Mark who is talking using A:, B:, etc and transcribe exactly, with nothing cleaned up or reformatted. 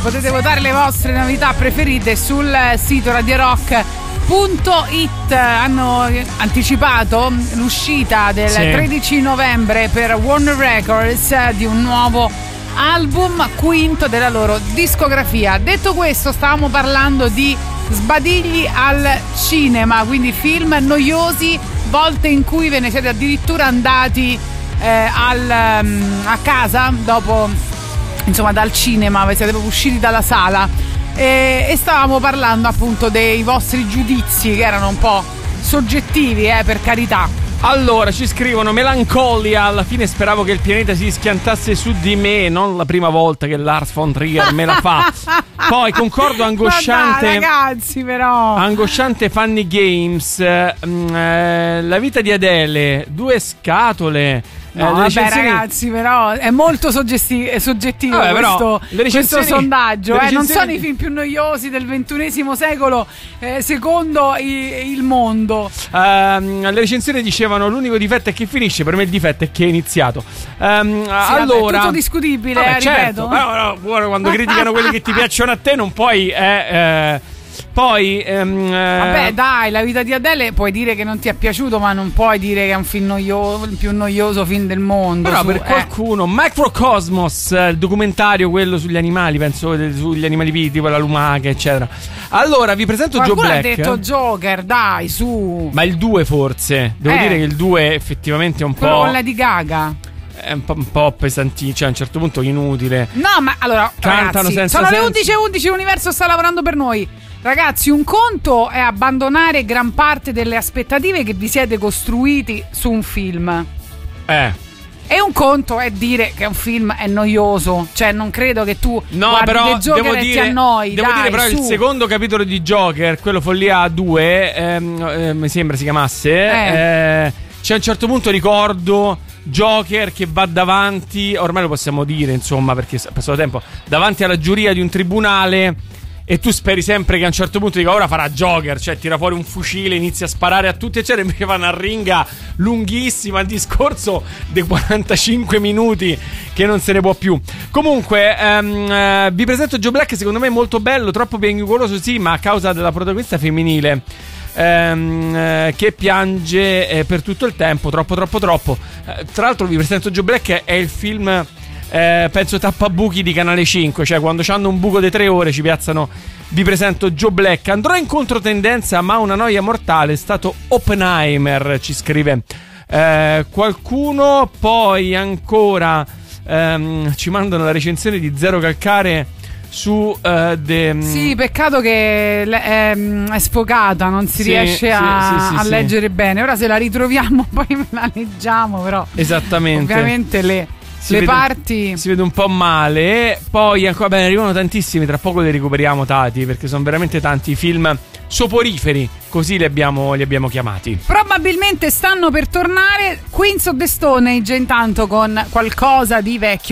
A: potete votare le vostre novità preferite sul sito radio rock punto it. Hanno anticipato l'uscita del sì. tredici novembre per Warner Records di un nuovo album, quinto della loro discografia. Detto questo, stavamo parlando di sbadigli al cinema, quindi film noiosi, volte in cui ve ne siete addirittura andati eh, al, um, a casa dopo, insomma, dal cinema, siete proprio usciti dalla sala e, e stavamo parlando appunto dei vostri giudizi, che erano un po' soggettivi, eh, per carità.
B: Allora, ci scrivono: melancolia, alla fine speravo che il pianeta si schiantasse su di me, non la prima volta che Lars von Trier me la fa. Poi concordo, angosciante.
A: Ma dai, ragazzi, però.
B: Angosciante Funny Games, eh, la vita di Adele, due scatole.
A: No,
B: eh,
A: vabbè,
B: recensioni... ragazzi,
A: però è molto soggesti- è soggettivo vabbè, questo, recensioni... questo sondaggio. Eh, recensioni... Non sono i film più noiosi del ventunesimo secolo, eh, secondo i- il mondo.
B: Um, le recensioni dicevano: l'unico difetto è che finisce, per me il difetto è che è iniziato. Um,
A: sì,
B: allora,
A: vabbè, tutto discutibile,
B: vabbè,
A: eh,
B: certo,
A: ripeto.
B: Però, no, quando criticano quelli che ti piacciono a te, non puoi. Eh, eh, Poi ehm,
A: vabbè, dai, la vita di Adele puoi dire che non ti è piaciuto, ma non puoi dire che è un film noioso, il più noioso film del mondo.
B: Però
A: su,
B: per
A: eh.
B: qualcuno, Microcosmos, il documentario, quello sugli animali, penso sugli animali vivi, tipo la lumaca, eccetera. Allora vi presento
A: Qualcuno
B: Joe Black.
A: ha detto Joker, dai, su.
B: Ma il due forse. Devo
A: eh.
B: dire che il due effettivamente è un
A: quello
B: po'.
A: con Lady Gaga.
B: È un po', un po' pesantino, cioè a un certo punto inutile.
A: No, ma allora,
B: cantano
A: ragazzi,
B: senza
A: sono
B: senso.
A: le undici e undici, l'universo sta lavorando per noi. Ragazzi, un conto è abbandonare gran parte delle aspettative che vi siete costruiti su un film.
B: Eh.
A: E un conto è dire che un film è noioso. Cioè, non credo che tu
B: no,
A: guardi
B: però
A: The Joker
B: devo
A: e
B: dire,
A: ti annoi.
B: Devo
A: dai,
B: dire però
A: su.
B: il secondo capitolo di Joker, quello Follia due, ehm, eh, mi sembra si chiamasse, eh. Eh, c'è a un certo punto ricordo Joker che va davanti, ormai lo possiamo dire, insomma, perché è passato tempo, davanti alla giuria di un tribunale. E tu speri sempre che a un certo punto dica: ora farà Joker, cioè tira fuori un fucile, inizia a sparare a tutti, eccetera. Invece fa una ringa lunghissima, il discorso dei quarantacinque minuti che non se ne può più. Comunque um, uh, vi presento Joe Black, secondo me è molto bello, troppo piagnucoloso sì, ma a causa della protagonista femminile um, uh, che piange eh, per tutto il tempo, troppo troppo troppo. Uh, tra l'altro vi presento Joe Black, è il film... Eh, penso tappabuchi di Canale cinque, cioè quando hanno un buco di tre ore ci piazzano vi presento Joe Black. Andrò in controtendenza ma una noia mortale è stato Oppenheimer, ci scrive eh, qualcuno. Poi ancora ehm, ci mandano la recensione di Zero Calcare su uh, de...
A: Sì, peccato che è, è sfocata, non si
B: sì,
A: riesce
B: sì,
A: a,
B: sì, sì,
A: a
B: sì.
A: leggere bene. Ora se la ritroviamo poi la leggiamo, però
B: esattamente,
A: ovviamente le
B: Si
A: le
B: vede,
A: parti
B: si vede un po' male. Poi ancora bene, arrivano tantissimi. Tra poco li recuperiamo, Tati, perché sono veramente tanti i film soporiferi, così li abbiamo, li abbiamo chiamati.
A: Probabilmente stanno per tornare Queens of the Stone Age, intanto con qualcosa di vecchio.